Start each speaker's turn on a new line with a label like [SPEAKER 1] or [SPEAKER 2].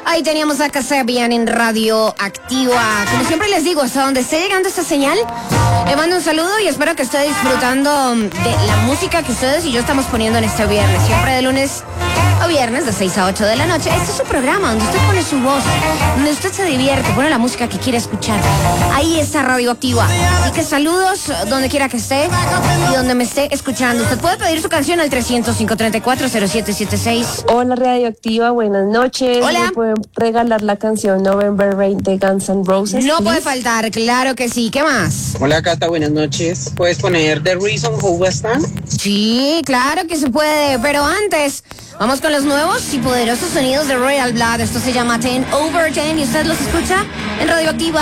[SPEAKER 1] Ahí teníamos a Kasabian en Radio Activa. Como siempre les digo, hasta donde esté llegando esta señal, le mando un saludo y espero que esté disfrutando de la música que ustedes y yo estamos poniendo en este viernes. Siempre de lunes a viernes, de 6 a 8 de la noche. Este es su programa donde usted pone su voz, donde usted se divierte, pone la música que quiere escuchar. Ahí está Radio Activa. Así que saludos donde quiera que esté y donde me esté escuchando. Usted puede pedir su canción al 300-534-0776.
[SPEAKER 2] Hola Radioactiva, buenas noches.
[SPEAKER 1] Hola.
[SPEAKER 2] ¿Me pueden regalar la canción November Rain de Guns N' Roses?
[SPEAKER 1] No puede
[SPEAKER 2] please?
[SPEAKER 1] faltar, claro que sí. ¿Qué más?
[SPEAKER 3] Hola Cata, buenas noches. ¿Puedes poner The Reason Who Was Done?
[SPEAKER 1] Sí, claro que se puede, pero antes vamos con los nuevos y poderosos sonidos de Royal Blood. Esto se llama 10 Over 10 y usted los escucha en Radio Activa.